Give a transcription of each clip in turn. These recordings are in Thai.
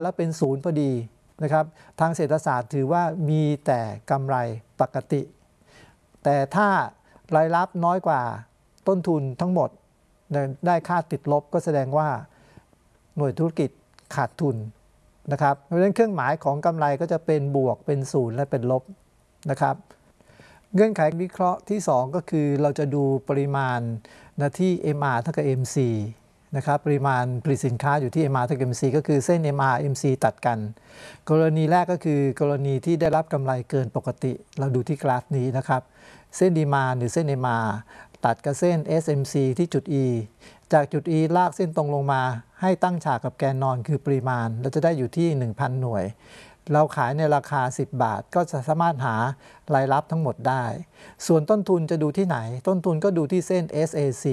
และเป็นศูนย์พอดีนะครับทางเศรษฐศาสตร์ถือว่ามีแต่กำไรปกติแต่ถ้ารายรับน้อยกว่าต้นทุนทั้งหมดได้ค่าติดลบก็แสดงว่าหน่วยธุรกิจขาดทุนนะครับเพราะฉะนั้นเครื่องหมายของกำไรก็จะเป็นบวกเป็นศูนย์และเป็นลบนะครับเงื่อนไขวิเคราะห์ที่2ก็คือเราจะดูปริมาณที่ MR เท่ากับ MC นะครับปริมาณผลิตสินค้าอยู่ที่ MR เท่ากับ MC ก็คือเส้น MR MC ตัดกันกรณีแรกก็คือกรณีที่ได้รับกำไรเกินปกติเราดูที่กราฟนี้นะครับเส้นดีมานด์หรือเส้น MR ตัดกับเส้น SMC ที่จุด E จากจุด E ลากเส้นตรงลงมาให้ตั้งฉากกับแกนนอนคือปริมาณเราจะได้อยู่ที่ 1,000 หน่วยเราขายในราคา10 บาทก็จะสามารถหารายรับทั้งหมดได้ส่วนต้นทุนจะดูที่ไหนต้นทุนก็ดูที่เส้น SAC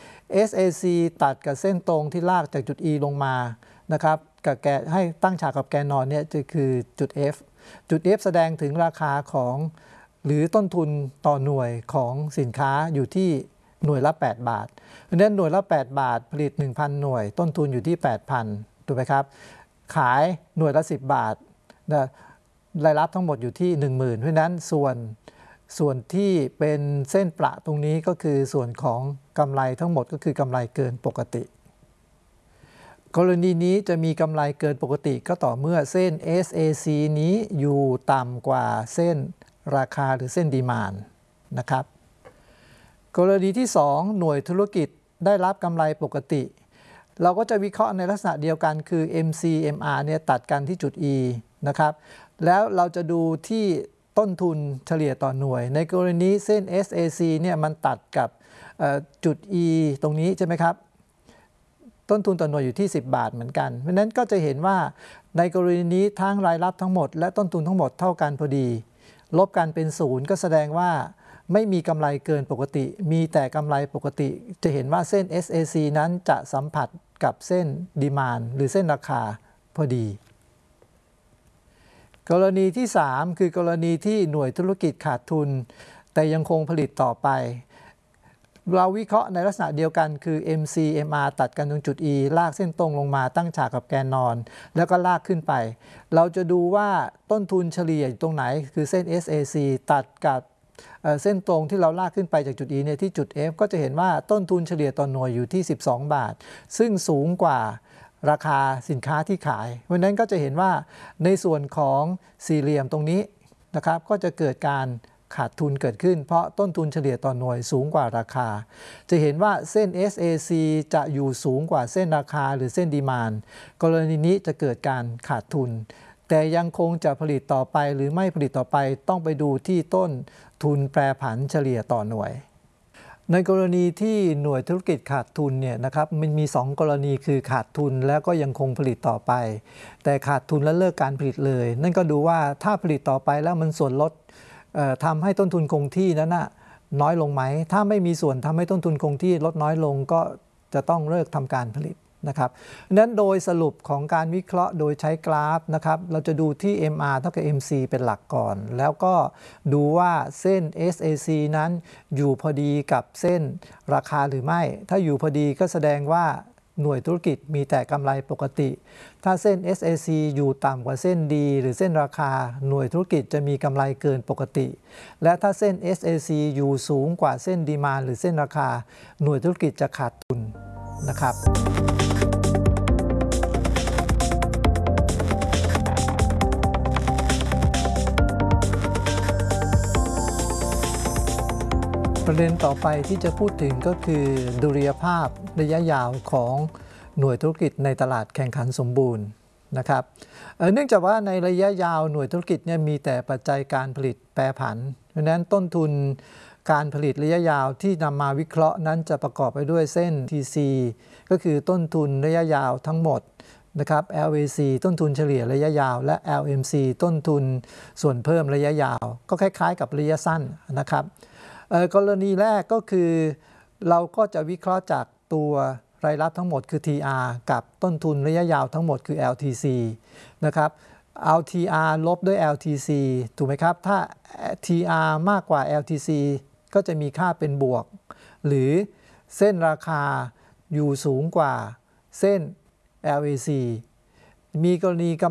SAC ตัดกับเส้นตรงที่ลากจากจุด E ลงมานะครับกับแกให้ตั้งฉากกับแกนนอนเนี่ยจะคือจุด F จุด F แสดงถึงราคาของหรือต้นทุนต่อหน่วยของสินค้าอยู่ที่หน่วยละ8 บาทเพราะฉะนั้นหน่วยละ8 บาทผลิต 1,000 หน่วยต้นทุนอยู่ที่ 8,000 ถูกไหมครับขายหน่วยละ10 บาทรายรับทั้งหมดอยู่ที่ 10,000 เพราะฉะนั้นส่วนที่เป็นเส้นประตรงนี้ก็คือส่วนของกำไรทั้งหมดก็คือกำไรเกินปกติกรณีนี้จะมีกำไรเกินปกติก็ต่อเมื่อเส้น SAC นี้อยู่ต่ำกว่าเส้นราคาหรือเส้นดีมานด์นะครับกรณีที่2หน่วยธุรกิจได้รับกำไรปกติเราก็จะวิเคราะห์ในลักษณะเดียวกันคือ MC MR เนี่ยตัดกันที่จุด E นะครับแล้วเราจะดูที่ต้นทุนเฉลี่ยต่อหน่วยในกรณีเส้น SAC เนี่ยมันตัดกับจุด E ตรงนี้ใช่ไหมครับต้นทุนต่อหน่วยอยู่ที่10 บาทเหมือนกันเพราะฉะนั้นก็จะเห็นว่าในกรณีนี้ทั้งรายรับทั้งหมดและต้นทุนทั้งหมดเท่ากันพอดีลบกันเป็นศูนย์ก็แสดงว่าไม่มีกำไรเกินปกติมีแต่กำไรปกติจะเห็นว่าเส้น SAC นั้นจะสัมผัสกับเส้นดีมานด์หรือเส้นราคาพอดีกรณีที่3คือกรณีที่หน่วยธุรกิจขาดทุนแต่ยังคงผลิตต่อไปเราวิเคราะห์ในลักษณะเดียวกันคือ MC MR ตัดกันตรงจุด E ลากเส้นตรงลงมาตั้งฉากกับแกนนอนแล้วก็ลากขึ้นไปเราจะดูว่าต้นทุนเฉลี่ยอยู่ตรงไหนคือเส้น SAC ตัดกับเส้นตรงที่เราลากขึ้นไปจากจุด E เนี่ยที่จุด F ก็จะเห็นว่าต้นทุนเฉลี่ยต่อหน่วยอยู่ที่12 บาทซึ่งสูงกว่าราคาสินค้าที่ขายเพราะนั้นก็จะเห็นว่าในส่วนของสี่เหลี่ยมตรงนี้นะครับก็จะเกิดการขาดทุนเกิดขึ้นเพราะต้นทุนเฉลี่ยต่อหน่วยสูงกว่าราคาจะเห็นว่าเส้น SAC จะอยู่สูงกว่าเส้นราคาหรือเส้นดีมานด์กรณีนี้จะเกิดการขาดทุนแต่ยังคงจะผลิตต่อไปหรือไม่ผลิตต่อไปต้องไปดูที่ต้นทุนแปรผันเฉลี่ยต่อหน่วยในกรณีที่หน่วยธุรกิจขาดทุนเนี่ยนะครับมันมี2 กรณีคือขาดทุนแล้วก็ยังคงผลิตต่อไปแต่ขาดทุนแล้วเลิกการผลิตเลยนั่นก็ดูว่าถ้าผลิตต่อไปแล้วมันส่วนลดทำให้ต้นทุนคงที่นั้นนะน้อยลงไหมถ้าไม่มีส่วนทำให้ต้นทุนคงที่ลดน้อยลงก็จะต้องเลิกทำการผลิตนะครับนั้นโดยสรุปของการวิเคราะห์โดยใช้กราฟนะครับเราจะดูที่ MR เท่ากับ MC เป็นหลักก่อนแล้วก็ดูว่าเส้น SAC นั้นอยู่พอดีกับเส้นราคาหรือไม่ถ้าอยู่พอดีก็แสดงว่าหน่วยธุรกิจมีแต่กำไรปกติถ้าเส้น SAC อยู่ต่ำกว่าเส้น D หรือเส้นราคาหน่วยธุรกิจจะมีกำไรเกินปกติและถ้าเส้น SAC อยู่สูงกว่าเส้นดีมานด์หรือเส้นราคาหน่วยธุรกิจจะขาดทุนนะครับประเด็นต่อไปที่จะพูดถึงก็คือดุลยภาพระยะยาวของหน่วยธุรกิจในตลาดแข่งขันสมบูรณ์นะครับเนื่องจากว่าในระยะยาวหน่วยธุรกิจเนี่ยมีแต่ปัจจัยการผลิตแปรผันเพราะฉะนั้นต้นทุนการผลิตระยะยาวที่นำมาวิเคราะห์นั้นจะประกอบไปด้วยเส้น TC ก็คือต้นทุนระยะยาวทั้งหมดนะครับ LAC ต้นทุนเฉลี่ยระยะยาวและ LMC ต้นทุนส่วนเพิ่มระยะยาวก็คล้ายๆกับระยะสั้นนะครับกรณีแรกก็คือเราก็จะวิเคราะห์จากตัวรายรับทั้งหมดคือ TR กับต้นทุนระยะยาวทั้งหมดคือ LTC นะครับเอา TR ลบด้วย LTC ถูกไหมครับถ้า TR มากกว่า LTC ก็จะมีค่าเป็นบวกหรือเส้นราคาอยู่สูงกว่าเส้น LAC มีกรณีก